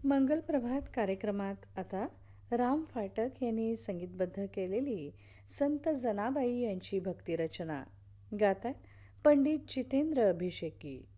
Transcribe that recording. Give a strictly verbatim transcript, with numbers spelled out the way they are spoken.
मंगल प्रभात कार्यक्रमात आता राम फाटक यांनी संगीतबद्ध केलेली संत जनाबाई यांची भक्तिरचना गातात पंडित जितेंद्र अभिषेकी.